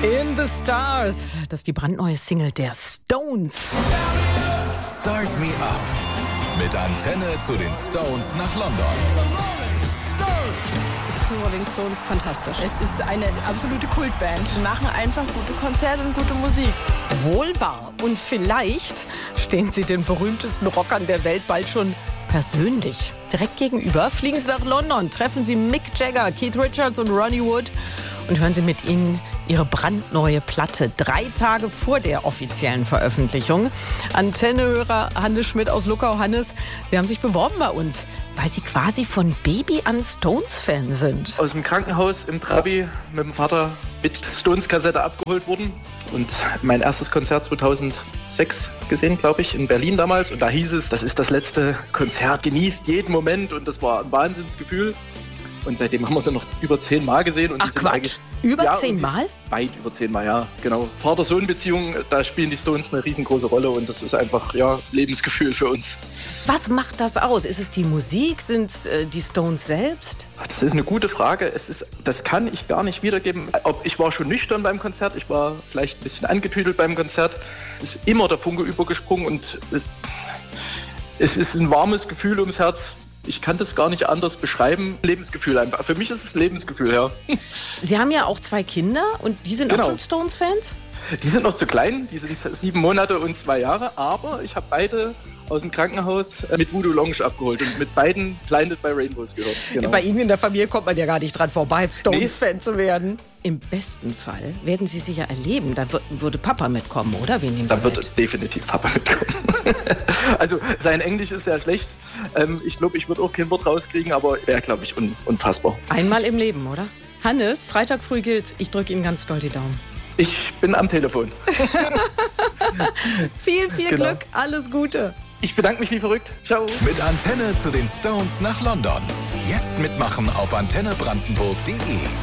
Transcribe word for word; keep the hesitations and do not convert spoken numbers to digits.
In the Stars, das ist die brandneue Single der Stones. Start Me Up mit Antenne zu den Stones nach London. Die Rolling Stones, fantastisch. Es ist eine absolute Kultband. Die machen einfach gute Konzerte und gute Musik. Wohl wahr. Und vielleicht stehen sie den berühmtesten Rockern der Welt bald schon persönlich. Direkt gegenüber fliegen sie nach London, treffen sie Mick Jagger, Keith Richards und Ronnie Wood und hören sie mit ihnen ihre brandneue Platte, drei Tage vor der offiziellen Veröffentlichung. Antennehörer Hannes Schmidt aus Luckau. Hannes, Sie haben sich beworben bei uns, weil Sie quasi von Baby an Stones-Fan sind. Aus dem Krankenhaus im Trabi mit dem Vater mit Stones-Kassette abgeholt worden und mein erstes Konzert zweitausendsechs gesehen, glaube ich, in Berlin damals. Und da hieß es, das ist das letzte Konzert, genießt jeden Moment, und das war ein Wahnsinnsgefühl. Und seitdem haben wir sie noch über zehn Mal gesehen. Und Ach Quatsch, über ja, zehn Mal? Weit über zehn Mal, ja, genau. Vater-Sohn-Beziehung, da spielen die Stones eine riesengroße Rolle und das ist einfach, ja, Lebensgefühl für uns. Was macht das aus? Ist es die Musik? Sind es äh, die Stones selbst? Das ist eine gute Frage. Es ist, das kann ich gar nicht wiedergeben. Ob, ich war schon nüchtern beim Konzert, ich war vielleicht ein bisschen angetüdelt beim Konzert. Es ist immer der Funke übergesprungen und es, es ist ein warmes Gefühl ums Herz. Ich kann das gar nicht anders beschreiben. Lebensgefühl einfach. Für mich ist es Lebensgefühl, ja. Sie haben ja auch zwei Kinder und die sind Genau. auch schon Stones-Fans? Die sind noch zu klein, die sind sieben Monate und zwei Jahre, aber ich habe beide aus dem Krankenhaus mit Voodoo Lounge abgeholt und mit beiden Blinded by Rainbows gehört. Genau. Bei Ihnen in der Familie kommt man ja gar nicht dran vorbei, Stones-Fan nee. zu werden. Im besten Fall werden Sie sich ja erleben. Da würde Papa mitkommen, oder? Wen nehmen Sie Da wird mit? definitiv Papa mitkommen. Also sein Englisch ist sehr schlecht. Ich glaube, ich würde auch kein Wort rauskriegen, aber wäre, glaube ich, un- unfassbar. Einmal im Leben, oder? Hannes, Freitag früh gilt's. Ich drücke Ihnen ganz doll die Daumen. Ich bin am Telefon. viel, viel Genau. Glück, alles Gute. Ich bedanke mich wie verrückt. Ciao. Mit Antenne zu den Stones nach London. Jetzt mitmachen auf antenne brandenburg punkt de.